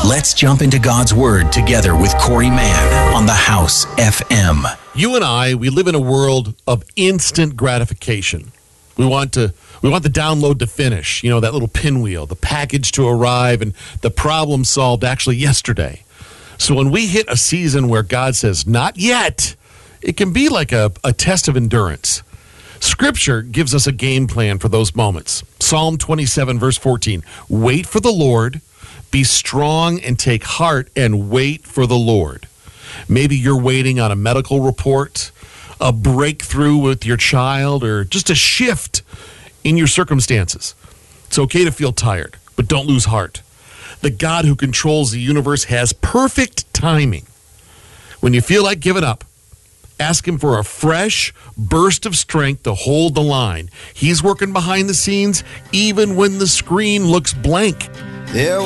Let's jump into God's Word together with Corey Mann on The House FM. You and I, we live in a world of instant gratification. We want the download to finish, that little pinwheel, the package to arrive, and the problem solved actually yesterday. So when we hit a season where God says, not yet, it can be like a test of endurance. Scripture gives us a game plan for those moments. Psalm 27, verse 14, wait for the Lord, be strong and take heart and wait for the Lord. Maybe you're waiting on a medical report, a breakthrough with your child, or just a shift in your circumstances. It's okay to feel tired, but don't lose heart. The God who controls the universe has perfect timing. When you feel like giving up, ask him for a fresh burst of strength to hold the line. He's working behind the scenes even when the screen looks blank.